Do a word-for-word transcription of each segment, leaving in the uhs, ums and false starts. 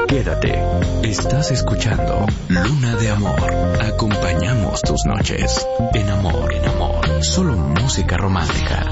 Quédate. Estás escuchando Luna de Amor. Acompañamos tus noches. En amor, en amor. Solo música romántica.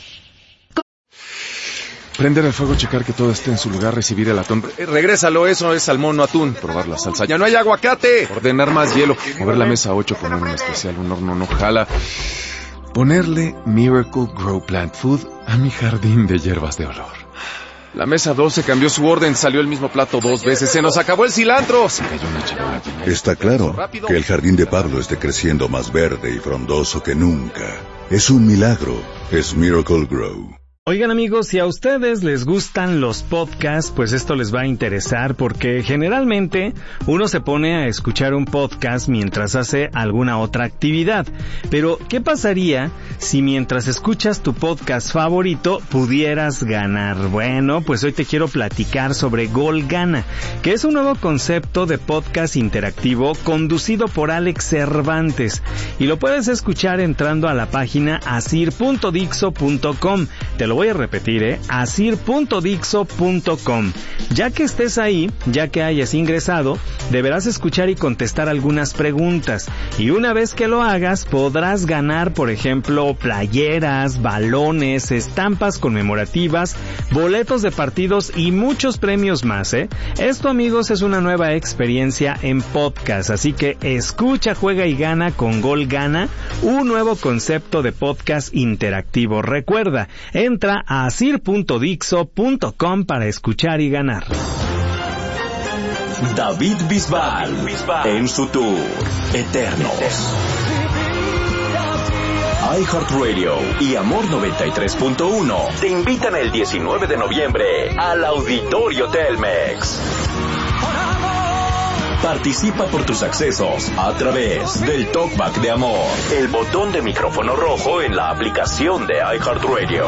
Prender el fuego, checar que todo esté en su lugar, recibir el atún. Eh, regrésalo, eso es salmón, no atún. Probar la salsa. ¡Ya no hay aguacate! Ordenar más hielo. Mover la mesa ocho, poner un especial, un horno no jala. Ponerle Miracle Grow Plant Food a mi jardín de hierbas de olor. La mesa doce cambió su orden, salió el mismo plato dos veces. ¡Se nos acabó el cilantro! Se cayó una charola. Está claro que el jardín de Pablo esté creciendo más verde y frondoso que nunca. Es un milagro. Es Miracle Grow. Oigan amigos, si a ustedes les gustan los podcasts, pues esto les va a interesar porque generalmente uno se pone a escuchar un podcast mientras hace alguna otra actividad. Pero, ¿qué pasaría si mientras escuchas tu podcast favorito pudieras ganar? Bueno, pues hoy te quiero platicar sobre Gol Gana, que es un nuevo concepto de podcast interactivo conducido por Alex Cervantes. Y lo puedes escuchar entrando a la página asir punto dixo punto com. Te lo voy a repetir, ¿eh? asir punto dixo punto com. Ya que estés ahí, ya que hayas ingresado, deberás escuchar y contestar algunas preguntas. Y una vez que lo hagas, podrás ganar, por ejemplo, playeras, balones, estampas conmemorativas, boletos de partidos y muchos premios más, ¿eh? Esto, amigos, es una nueva experiencia en podcast, así que escucha, juega y gana con Gol Gana, un nuevo concepto de podcast interactivo. Recuerda, entra a asir punto dixo punto com para escuchar y ganar. David Bisbal, en su tour Eternos. iHeartRadio y Amor noventa y tres punto uno te invitan el diecinueve de noviembre al Auditorio Telmex. Participa por tus accesos a través del Talkback de Amor, el botón de micrófono rojo en la aplicación de iHeartRadio.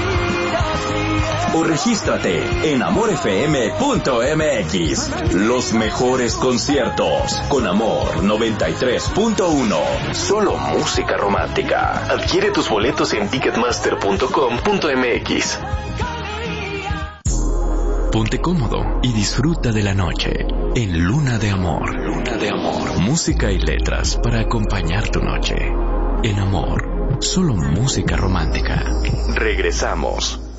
O regístrate en amor f m punto m x. Los mejores conciertos con Amor noventa y tres punto uno. Solo música romántica. Adquiere tus boletos en ticketmaster punto com punto m x. Ponte cómodo y disfruta de la noche en Luna de Amor. Luna de Amor. Música y letras para acompañar tu noche. En Amor, solo música romántica. Regresamos.